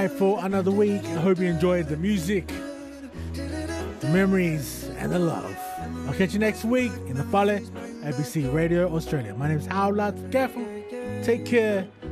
tonight for another week. I hope you enjoyed the music, the memories, and the love. I'll catch you next week in the Fale ABC Radio Australia. My name is Howlad. Careful. Take care.